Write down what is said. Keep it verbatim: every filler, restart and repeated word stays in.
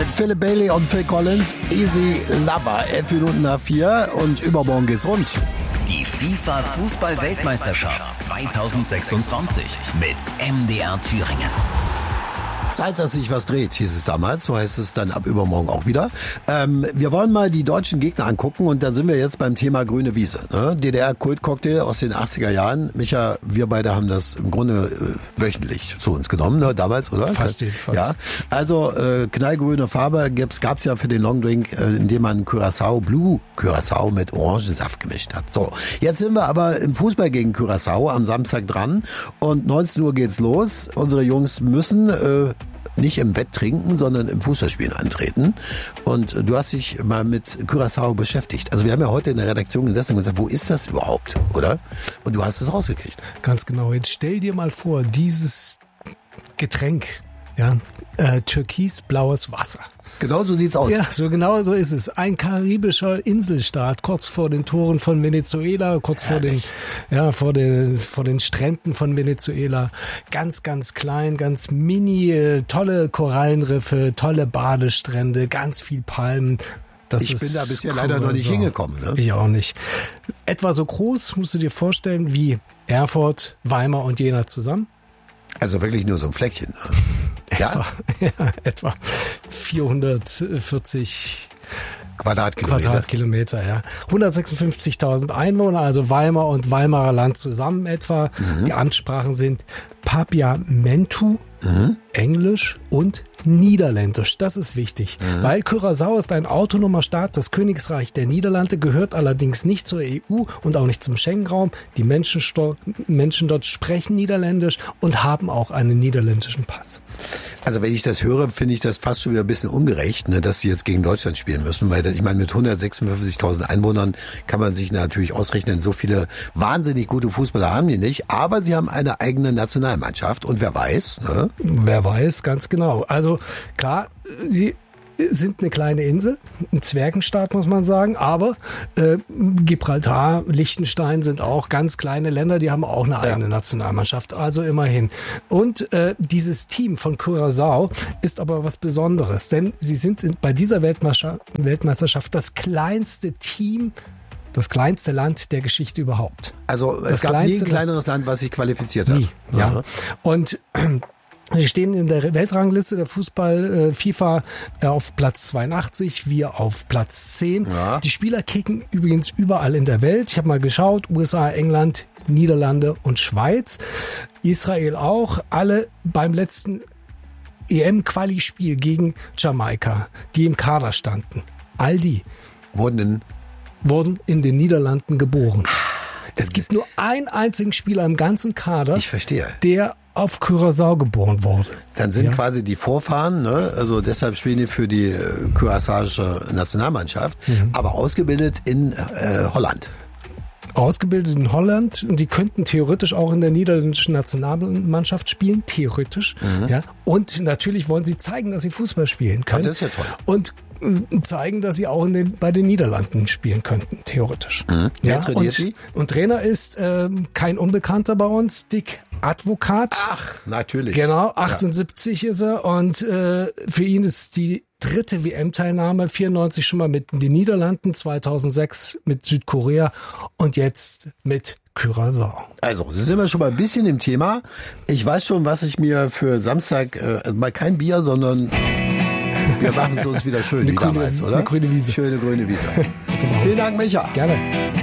Philip Bailey und Phil Collins, Easy Lover, elf Minuten nach vier und übermorgen geht's rund. Die FIFA-Fußball-Weltmeisterschaft zwanzig sechsundzwanzig mit M D R Thüringen. Zeit, dass sich was dreht, hieß es damals. So heißt es dann ab übermorgen auch wieder. Ähm, wir wollen mal die deutschen Gegner angucken und dann sind wir jetzt beim Thema grüne Wiese. Ne? D D R-Kultcocktail aus den achtziger Jahren. Micha, wir beide haben das im Grunde äh, wöchentlich zu uns genommen, ne? Damals, oder? Fast jedenfalls. Ja. Also äh, knallgrüne Farbe gab's, gab's ja für den Longdrink, äh, indem man Curaçao, Blue Curaçao mit Orangensaft gemischt hat. So, jetzt sind wir aber im Fußball gegen Curaçao am Samstag dran und neunzehn Uhr geht's los. Unsere Jungs müssen äh, nicht im Bett trinken, sondern im Fußballspielen antreten. Und du hast dich mal mit Curaçao beschäftigt. Also wir haben ja heute in der Redaktion gesessen und gesagt, wo ist das überhaupt, oder? Und du hast es rausgekriegt. Ganz genau. Jetzt stell dir mal vor, dieses Getränk, ja, äh, türkisblaues Wasser. Genau so sieht's aus. Ja, so genau so ist es. Ein karibischer Inselstaat, kurz vor den Toren von Venezuela, kurz vor den, ja, vor den, vor den Stränden von Venezuela. Ganz, ganz klein, ganz mini, tolle Korallenriffe, tolle Badestrände, ganz viel Palmen. Das ich ist bin da bisher leider noch nicht hingekommen. Ne? Ich auch nicht. Etwa so groß, musst du dir vorstellen, wie Erfurt, Weimar und Jena zusammen. Also wirklich nur so ein Fleckchen. Ja, ja, etwa vierhundertvierzig Quadratkilometer. Quadratkilometer, ja. hundertsechsundfünfzigtausend Einwohner, also Weimar und Weimarer Land zusammen etwa. Mhm. Die Amtssprachen sind Papiamentu, mhm. Englisch und Niederländisch. Das ist wichtig, mhm. weil Curaçao ist ein autonomer Staat. Das Königreich der Niederlande gehört allerdings nicht zur E U und auch nicht zum Schengen-Raum. Die Menschen, Menschen dort sprechen Niederländisch und haben auch einen niederländischen Pass. Also wenn ich das höre, finde ich das fast schon wieder ein bisschen ungerecht, ne, dass sie jetzt gegen Deutschland spielen müssen, weil ich meine, mit hundertsechsundfünfzigtausend Einwohnern kann man sich natürlich ausrechnen, so viele wahnsinnig gute Fußballer haben die nicht, aber sie haben eine eigene Nationalmannschaft und wer weiß, ne? Wer weiß, ganz genau. Also klar, sie sind eine kleine Insel, ein Zwergenstaat, muss man sagen, aber äh, Gibraltar, Liechtenstein sind auch ganz kleine Länder, die haben auch eine eigene ja. Nationalmannschaft, also immerhin. Und äh, dieses Team von Curaçao ist aber was Besonderes, denn sie sind in, bei dieser Weltmeisterschaft, Weltmeisterschaft das kleinste Team, das kleinste Land der Geschichte überhaupt. Also es das gab nie ein kleineres Land, was sich qualifiziert hat. Nie, ja. ja. Und Sie stehen in der Weltrangliste der Fußball äh, FIFA äh, auf Platz zweiundachtzig, wir auf Platz zehn. Ja. Die Spieler kicken übrigens überall in der Welt. Ich habe mal geschaut, U S A, England, Niederlande und Schweiz. Israel auch. Alle beim letzten E M-Quali-Spiel gegen Jamaika, die im Kader standen. All die wurden in, wurden in den Niederlanden geboren. Es gibt nur einen einzigen Spieler im ganzen Kader, ich verstehe, der auf Curaçao geboren wurde. Dann sind ja. quasi die Vorfahren, ne? Also deshalb spielen die für die äh, curaçaische Nationalmannschaft, mhm. aber ausgebildet in äh, Holland. Ausgebildet in Holland und die könnten theoretisch auch in der niederländischen Nationalmannschaft spielen, theoretisch. Mhm. Ja. Und natürlich wollen sie zeigen, dass sie Fußball spielen können. Ja, das ist ja toll. Und zeigen, dass sie auch in den, bei den Niederlanden spielen könnten, theoretisch. Mhm. Wer ja, trainiert und, sie? Und Trainer ist äh, kein Unbekannter bei uns, Dick Advokat. Ach, natürlich. Genau, achtundsiebzig ja. ist er und äh, für ihn ist die dritte W M-Teilnahme, vierundneunzig schon mal mit den Niederlanden, zweitausendsechs mit Südkorea und jetzt mit Curaçao. Also, sind wir schon mal ein bisschen im Thema. Ich weiß schon, was ich mir für Samstag, äh, mal kein Bier, sondern wir machen es uns wieder schön, eine wie grüne, damals, oder? Eine grüne Wiese. Schöne grüne Wiese. Vielen Dank, Micha. Gerne.